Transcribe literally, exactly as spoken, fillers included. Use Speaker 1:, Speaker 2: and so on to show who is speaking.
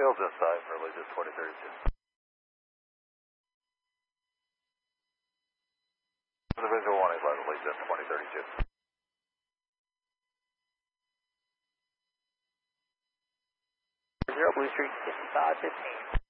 Speaker 1: Fields inside for Allegiant twenty thirty-two. The visual one is Allegiant twenty thirty-two.
Speaker 2: Zero Blue Street, five fifteen.